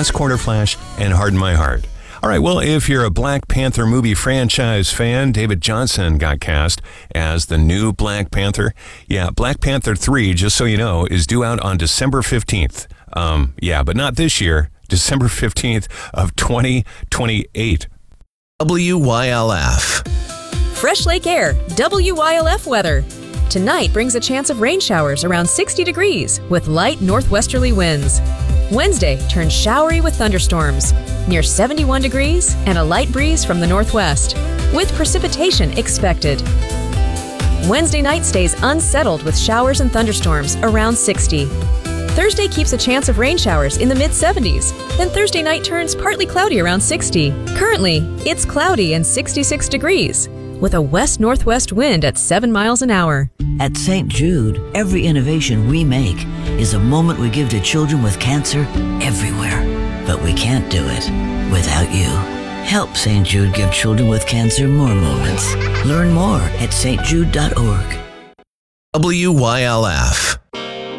Last Quarter Flash, and Harden My Heart. All right, well, if you're a Black Panther movie franchise fan, David Johnson got cast as the new Black Panther. Yeah, Black Panther 3, just so you know, is due out on December 15th. But not this year, December 15th of 2028. WYLF. Fresh Lake Air, WYLF weather. Tonight brings a chance of rain showers around 60 degrees with light northwesterly winds. Wednesday turns showery with thunderstorms near 71 degrees and a light breeze from the northwest, with precipitation expected. Wednesday night stays unsettled with showers and thunderstorms around 60. Thursday keeps a chance of rain showers in the mid-70s. Then Thursday night turns partly cloudy around 60. Currently, it's cloudy and 66 degrees, with a west-northwest wind at 7 miles an hour. At St. Jude, every innovation we make is a moment we give to children with cancer everywhere. But we can't do it without you. Help St. Jude give children with cancer more moments. Learn more at stjude.org. WYLF.